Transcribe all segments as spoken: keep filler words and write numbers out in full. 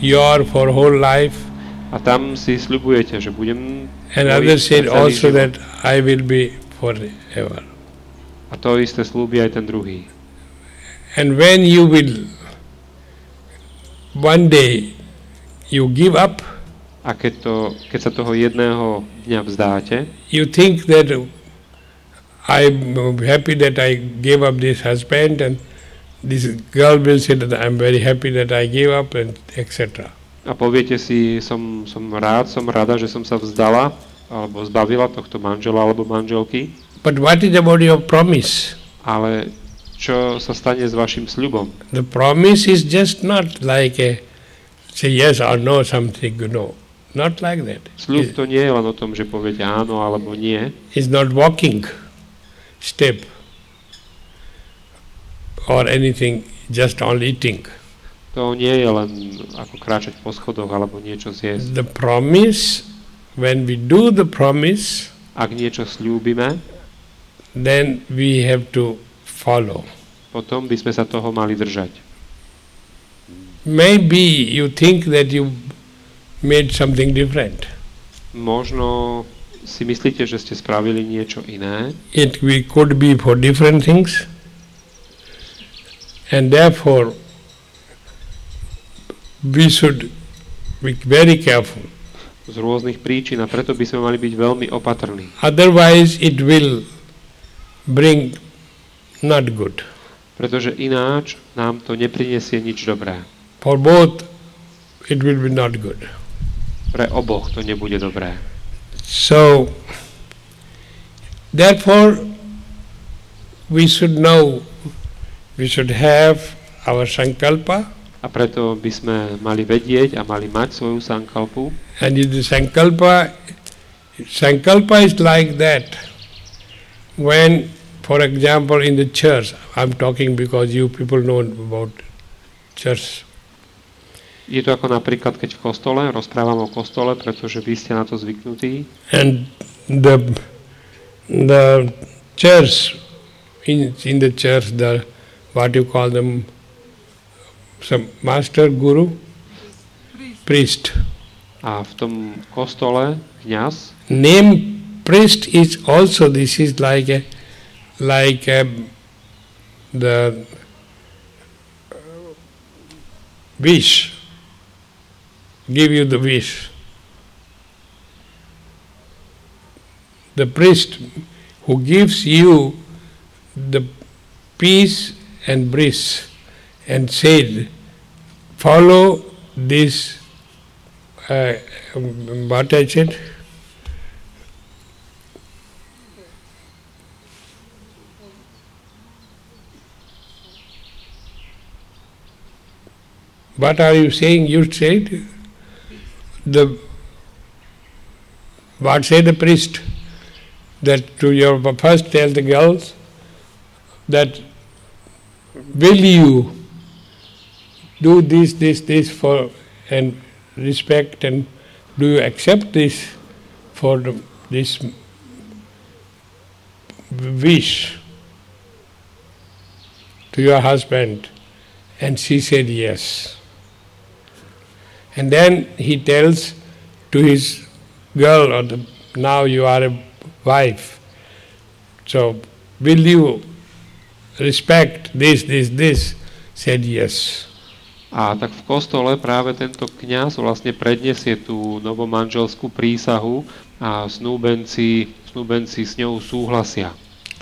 your for whole life. A tam si sľubujete, že budem And others said also život. That I will be forever. A to isté sľúbi aj ten druhý. And when you will one day you give up, a keď, to, keď sa toho jedného dňa vzdáte, you think that I'm happy that I gave up this husband, and this girl will say that I'm very happy that I gave up, and et cetera. A poviete si, som, som rád, som rada, že som sa vzdala alebo zbavila tohto manžela alebo manželky. But what is about your promise? Ale čo sa stane s vašim sľubom? The promise is just not like a say yes or no something, no. Not like that. Sľub to nie je len o tom, že poviete áno alebo nie. It's not walking step or anything, just only eating. To nie je len ako kráčať po schodoch alebo niečo zjesť. The promise, when we do the promise, ak niečo sľúbime, then we have to follow. Potom by sme sa toho mali držať. Maybe you think that you made something different. Možno si myslíte, že ste spravili niečo iné. It we could be for different things, and therefore we should be very careful. Z rôznych príčin, a preto by sme mali byť veľmi opatrní. Otherwise it will bring not good. Pretože ináč nám to neprinesie nič dobré. For both it will be not good. Pre oboch to nebude dobré. So therefore we should know, we should have our sankalpa. A preto by sme mali vedieť a mali mať svoju sankalpu. And the sankalpa, sankalpa is like that. When, for example, in the church, I'm talking because you people know about church. Je to ako napríklad, keď v kostole, rozprávam o kostole, pretože vy ste na to zvyknutí. And the, the church, in, in the church, the, what you call them, some master, guru, priest. A v tom kostole kňaz. Name priest is also, this is like a, like a, the wish, give you the wish. The priest who gives you the peace and bliss and said, follow this, uh, what I said, what are you saying? You said, the, what say the priest? That to your, first tell the girls, that will you do this, this, this for, and respect, and do you accept this for the, this wish to your husband? And she said yes. And then he tells to his girl, or the, now you are a wife, so will you respect this, this, this? Said yes. A tak v kostole práve tento kňaz vlastne predniesie tú novomanželskú prísahu a snúbenci, snúbenci s ňou súhlasia.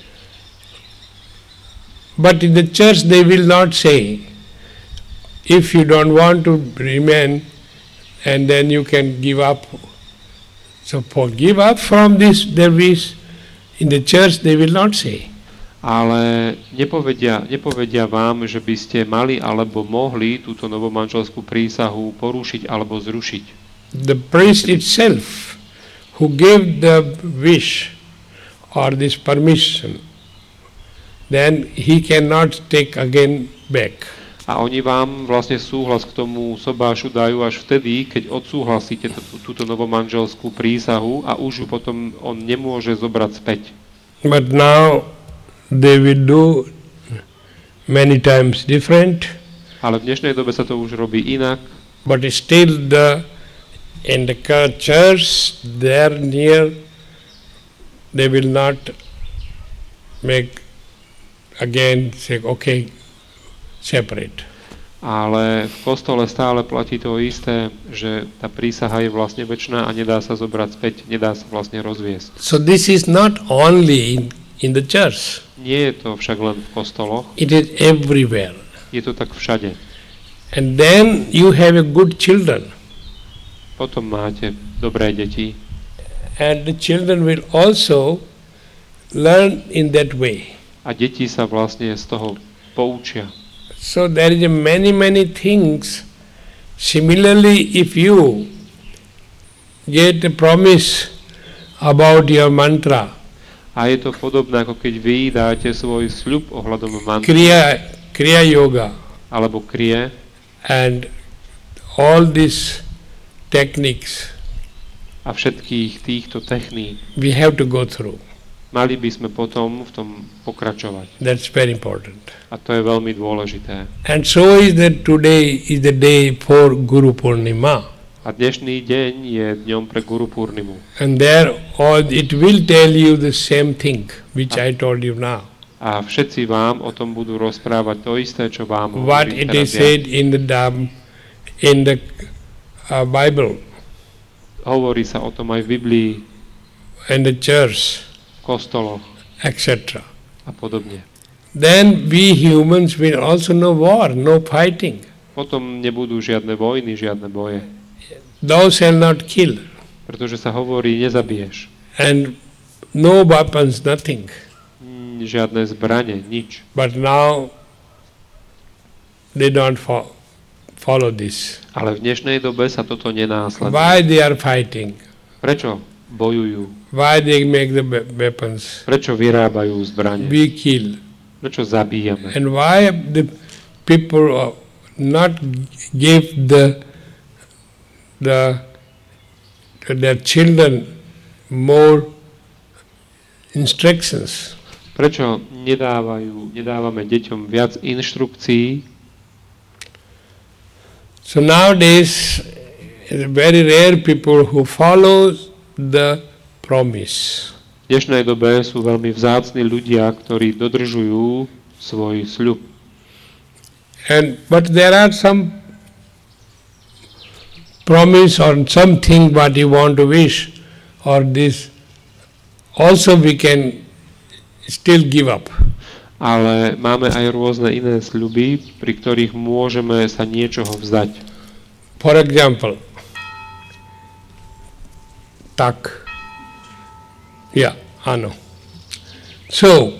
But in the church they will not say, if you don't want to remain, and then you can give up. So for give up from this there is, in the church they will not say. Ale nepovedia, nepovedia vám, že by ste mali alebo mohli túto novomanželskú prísahu porušiť alebo zrušiť. The priest itself who gave the wish or this permission, then he cannot take again back. A oni vám vlastne súhlas k tomu sobášu dajú až vtedy, keď odsúhlasíte t- túto novomanželskú prísahu a už ju potom on nemôže zobrať späť. But now they will do many times different. Ale v dnešnej dobe sa to už robí inak. but still the in the church there near they will not make again say okay separate. Ale v kostole stále platí to isté, že tá prísaha je vlastne večná a nedá sa zobrať späť, nedá sa vlastne rozviesť. So this is not only in, in the church. Nie je to však len v kostoloch. It is everywhere. Je to tak všade. And then you have a good children. Potom máte dobré deti. And the children will also learn in that way. A deti sa vlastne z toho poučia. So there is a many, many things. Similarly, if you get a promise about your mantra, a je to podobné, ako keď vy dáte svoj sľub ohľadom mantry, Kriya, Kriya Yoga, alebo krie, and all these techniques, a všetkých týchto techník, we have to go through. mali by sme potom v tom pokračovať. That's very important. A to je veľmi dôležité. And so is that today is the day for Guru Purnima. A dnešný deň je dňom pre Guru Purnimu. And there all it will tell you the same thing which I told you now. A všetci vám o tom budú rozprávať to isté, čo vám What hovorím it is teraz ja. said in the Dam, in the uh, Bible, Hovorí sa o tom aj v Biblii, in the church, kostoloch et cetera. a podobne. Then we humans will also know war, no fighting. Potom nebudú žiadne vojny, žiadne boje. Thou shalt not kill. Pretože sa hovorí, nezabiješ. And no weapons, nothing. Mm, Žiadne zbrane, nič. But now they don't fo- follow this. Ale v dnešnej dobe sa toto nenásleduje. Why they are fighting? Prečo bojujú? Why they make the we- weapons? Prečo vyrábajú zbrane? We kill. Prečo zabíjame? And why the people uh, not give the the to their children more instructions? Prečo nedávajú, nedávame deťom viac inštrukcií? So nowadays, it's very rare people who follow the promise. V dnešnej dobe sú veľmi vzácni ľudia, ktorí dodržujú svoj sľub. And but there are some promise or something what you want to wish, or this also we can still give up. Ale máme aj rôzne iné sľuby, pri ktorých môžeme sa niečoho vzdať. For example, tak. Yeah, I know. So,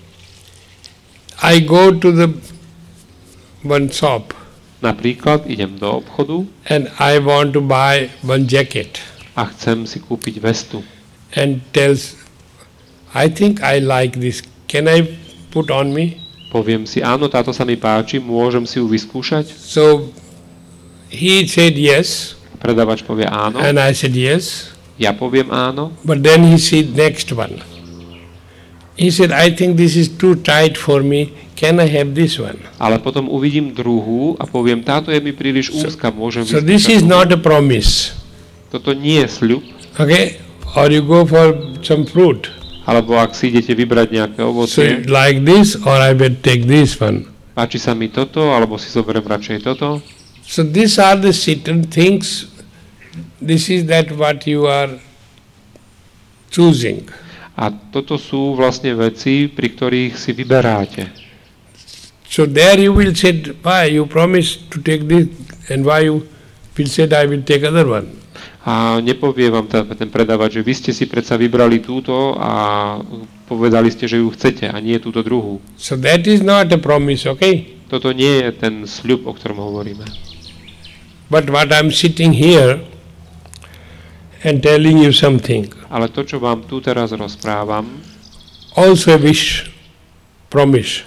I go to the one shop Napríklad idem do obchodu and I want to buy one jacket a chcem si kúpiť vestu. and tells, I think I like this. Can I put on me? Poviem si, áno, táto sa mi páči, môžem si ju vyskúšať? So, he said yes, Predavač povie áno, and I said yes. ja poviem áno, But then he said next one. He said, I think this is too tight for me. Can I have this one? ale potom uvidím druhú a poviem, táto je mi príliš úzka, môžem So this vyskúšať is tú? not a promise. Toto nie je sľub, Okay? Or you go for some fruit. alebo ak si idete vybrať nejaké So ovocie, you like this, or I will take this one. páči sa mi toto, alebo si zoberiem radšej toto. So these are the certain things. This is that what you are choosing. A toto sú vlastne veci, pri ktorých si vyberáte. So there you will say, why you promised to take this, and why you will say, I will take other one. A nepovie vám ten, ten predavač, že vy ste si predsa vybrali túto a povedali ste, že ju chcete a nie túto druhú. So that is not a promise, okay? Toto nie je ten sľub, o ktorom hovoríme. But what I'm sitting here and telling you something, Ale to, čo vám tu teraz rozprávam, also a wish, promise.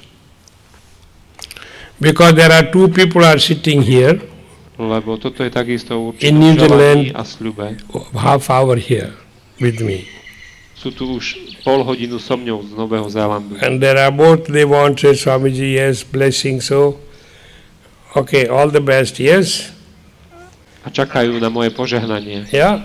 Because there are two people are sitting here, lebo toto je takisto In New určite želaní Zealand- a sľube. half hour here with me. Sú tu už pol hodinu so mňou z Nového Zélandu. And there are both, they want to say, Swamiji, yes, blessing, so, okay, all the best, yes. a čakajú na moje požehnanie. Yeah?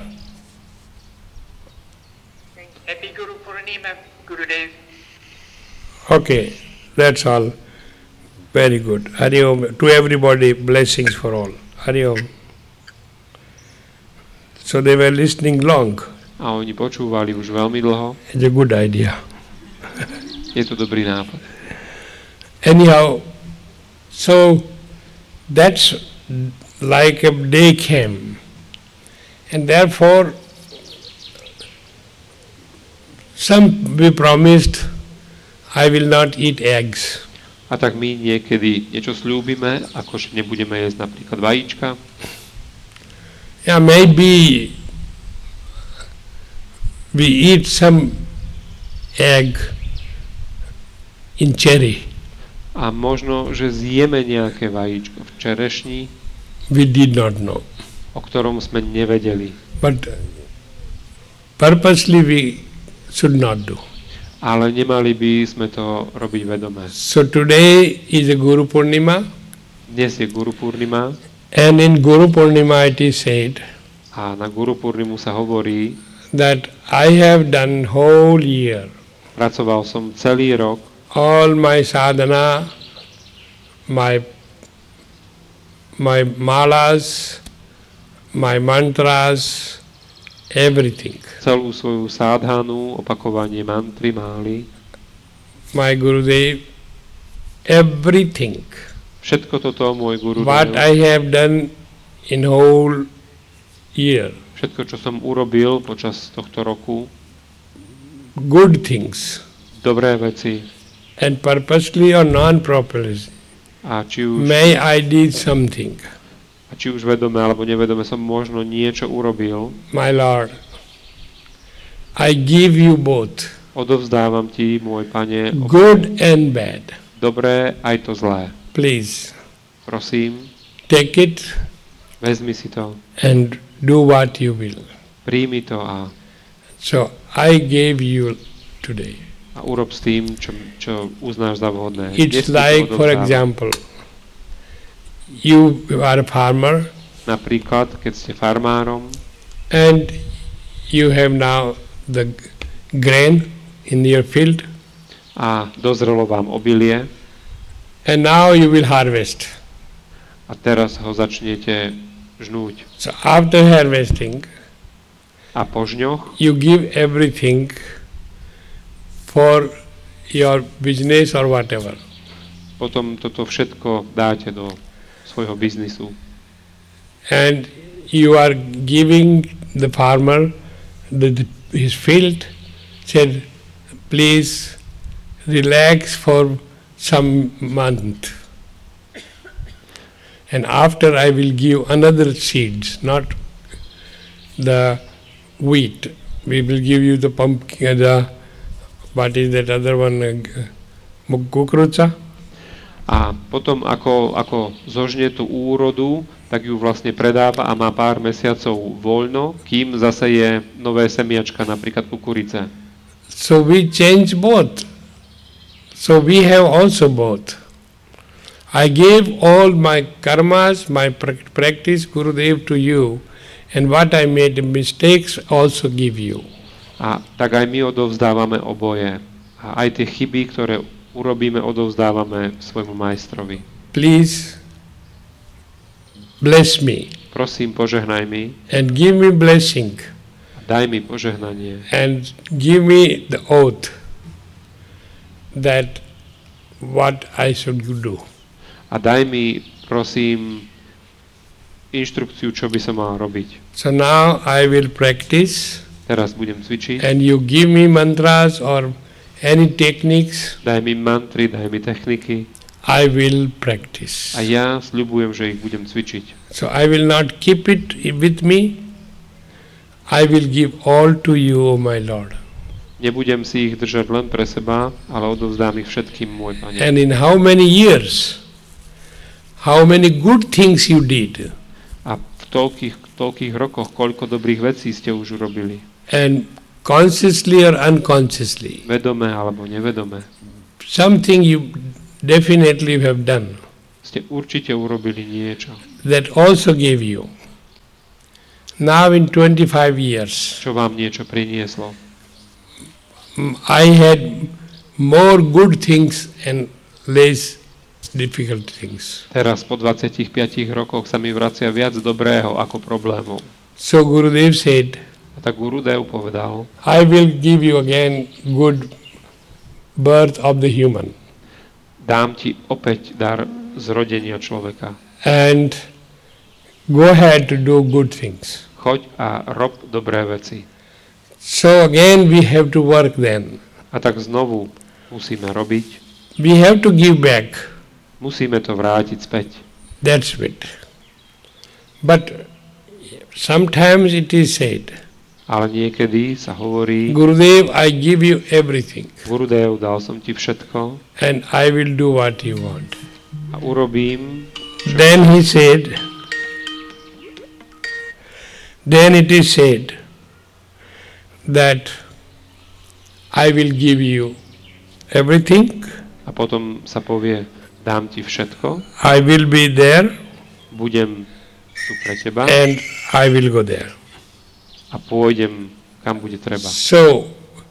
Happy Guru Purnima, Gurudev. Okay, that's all. Very good. Hari Om. To everybody, blessings for all. Hari Om. So they were listening long. A oni počúvali už veľmi dlho. It's a good idea. Je to dobrý nápad. Anyhow, so that's like a day came. And therefore, some we promised, I will not eat eggs. A tak my niekedy niečo sľúbime, ako že nebudeme jesť napríklad vajíčka. Yeah, maybe we eat some egg in cherry. A možno, že zjeme nejaké vajíčko v čerešni, We did not know. o ktorom sme nevedeli. But purposely we should not do. Ale nemali by sme to robiť vedome. So today is a Guru Purnima, Dnes je Guru Purnima and in Guru Purnima it is said a na Guru Purnimu sa hovorí, that I have done whole year, pracoval som celý rok, all my sadhana, my my malas, my mantras, everything. celú svoju sádhanu, opakovanie mantry, mály, My Gurudev, everything. všetko toto môj Guru What I have done in whole year, všetko, čo som urobil počas tohto roku, good things, dobré veci, and purposely or non-purposely, a či už, may I did something. a či už vedome alebo nevedome som možno niečo urobil, My Lord, I give you both, odovzdávam ti, môj Pane, ob- good and bad. dobré aj to zlé. Please, Prosím, take it vezmi si to, and do what you will. príjmi to a, So I gave you today. a urob s tým, čo, čo uznáš za vhodné. It's Dnes ti to like, for odovzdávam. example, you are a farmer Napríklad, keď ste farmárom and you have now the g- grain in your field, a dozrelo vám obilie and now you will harvest. a teraz ho začnete žnúť. So after harvesting, A po žňoch you give everything for your business or whatever. potom toto všetko dáte do svojho biznisu. And you are giving the farmer the, the, his field, said, please relax for some month. And after I will give another seeds, not the wheat. We will give you the pumpkin, the, what is that other one, uh, kukruca? A potom, ako, ako zožne tú úrodu, tak ju vlastne predáva a má pár mesiacov voľno, kým zase je nové semiačka, napríklad kukurice. So we change both. So we have also both. I gave all my karmas, my pra- practice, Gurudev, to you, and what I made mistakes also give you. A tak aj my odovzdávame oboje. A aj tie chyby, ktoré urobíme, odovzdávame svojmu majstrovi. Please bless me Prosím, požehnaj mi, and give me blessing daj mi požehnanie and give me the oath that what I should do. a daj mi, prosím, inštrukciu, čo by som mal robiť. So now I will practice Teraz budem cvičiť, and you give me mantras or any techniques, daj mi mantry, daj mi techniky I will practice. a ja sľubujem, že ich budem cvičiť. So I will not keep it with me. I will give all to you, O my Lord. Nebudem si ich držať len pre seba, ale odovzdám ich všetkým, môj Pane. And in how many years, how many good things you did, A v toľkých, toľkých rokoch, koľko dobrých vecí ste už urobili. and consciously or unconsciously, Vedome alebo nevedome. something you definitely have done Ste určite urobili niečo. that also gave you. now in twenty-five years, čo vám niečo prinieslo. I had more good things and less difficult things. Teraz po dvadsiatich piatich rokoch sa mi vracia viac dobrého ako problémov. So Gurudev said, A tak Gurudev povedal, I will give you again good birth of the human. dám ti opäť dar zrodenia človeka. And go ahead to do good things. Choď a rob dobré veci. So again we have to work then. A tak znovu musíme robiť. We have to give back. Musíme to vrátiť späť. That's it. But sometimes it is said, Ale niekedy sa hovorí, Gurudev, I give you everything Gurudev, dal som ti všetko and I will do what you want. a urobím. Then he said, then it is said that I will give you everything, A potom sa povie, dám ti všetko, I will be there budem tu pre teba and I will go there. a pôjdem, kam bude treba. So,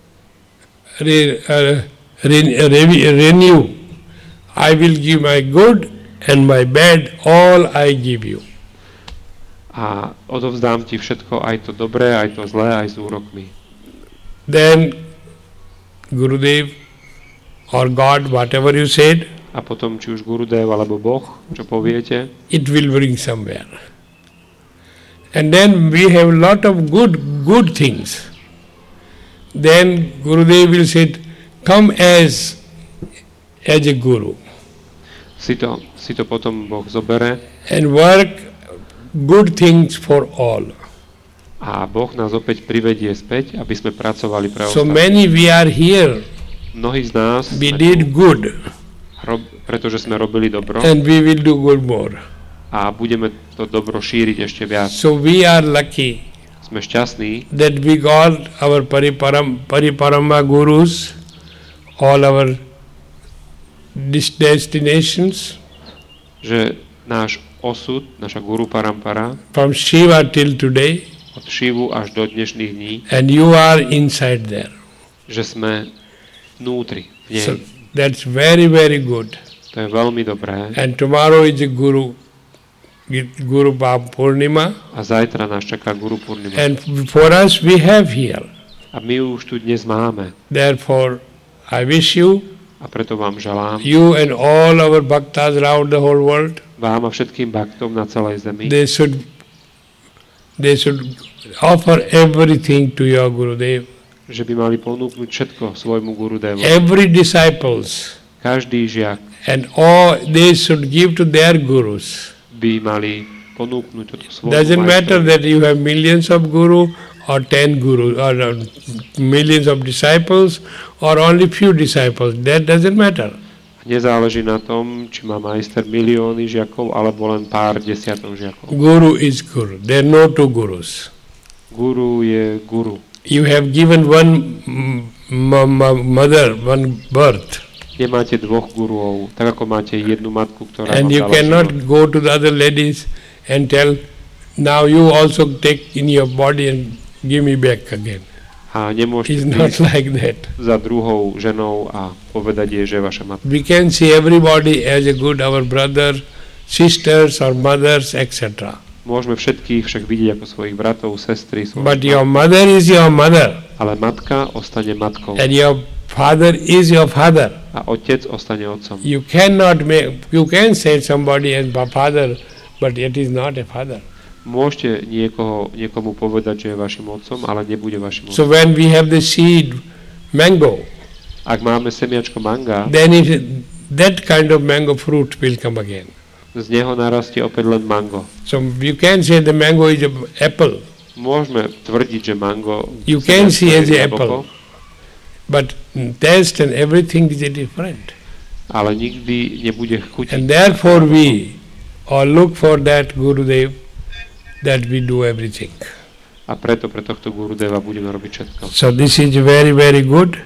re, uh, re, re, renew. I will give my good and my bad, all I give you. A odovzdám ti všetko, aj to dobré, aj to zlé, aj s úrokmi. Then Gurudev or God, whatever you said, A potom, či už Gurudev alebo Boh, čo poviete, it will bring somewhere. And then we have lot of good, good things. Then Gurudev will say, come as, as a guru si to, si to potom Boh zobere and work good things for all. a Boh nás opäť privedie späť, aby sme pracovali pre So ostatných. many we are here, Mnohí z nás, we sme did tu, good rob, pretože sme robili dobro and we will do good more. a budeme to dobro šíriť ešte viac. So we are lucky Sme šťastní, that we got our pariparam, pariparama gurus, all our dis- destinations, že náš osud, naša Guru Parampara, from Shiva till today, od Šivu až do dnešných dní, and you are inside there. že sme vnútri v nej. So that's very, very good. To je veľmi dobré. And tomorrow is a Guru, Guru Purnima, A zajtra nás čaká Guru Purnima. and for us we have here. A my už tu dnes máme. Therefore, I wish you, A preto vám želám, you and all our bhaktas around the whole world, vám a všetkým bhaktom na celej zemi, they should, they should offer everything to your Gurudev. že by mali ponúknuť všetko svojmu Gurudevu. Every disciples Každý žiak and all they should give to their gurus. by mali ponúknuť toto svojmu Doesn't matter majstrovi. that you have millions of guru or ten gurus or uh, millions of disciples or only few disciples. That doesn't matter. Nezáleží na tom, či má majster milióny žiakov alebo len pár desiatok žiakov. Guru is guru. There are no two gurus. Guru je guru. You have given one m- m- m- mother, one birth, Nemáte dvoch guruov, tak ako máte jednu matku, ktorá and vám you dala cannot život. go to the other ladies and tell, now you also take in your body and give me back again. A It's nemôžete not ísť like that. za druhou ženou a povedať jej, že je vaša matka. We can see everybody as a good, our brother, sisters or mothers, et cetera. Môžeme všetkých však vidieť ako svojich bratov, sestry, svojich But your mat- mother is your mother, ale matka ostane matkou and your father is your father. a otec ostane otcom. You cannot make, you can say somebody as a father, but it is not a father. Môžete niekoho, niekomu povedať, že je vašim otcom, ale nebude vašim So otcom. when we have the seed, mango, Ak máme semiačko manga, then it, that kind of mango fruit will come again. z neho narastie opäť len mango. So you can say the mango is an apple, Môžeme tvrdiť, že mango You can see as semiačko je a jablko, apple. But taste and everything is different. ale nikdy nebude chutiť. And therefore we all look for that Gurudev, that we do everything. A preto pre tohto Gurudeva budeme robiť všetko. So this is very, very good.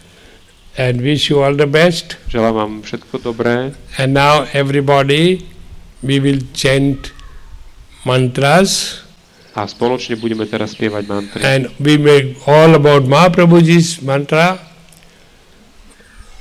And wish you all the best. Želám vám všetko dobré. And now everybody, we will chant mantras. A spoločne budeme teraz spievať mantry. And we make all about Mahaprabhuji's mantra.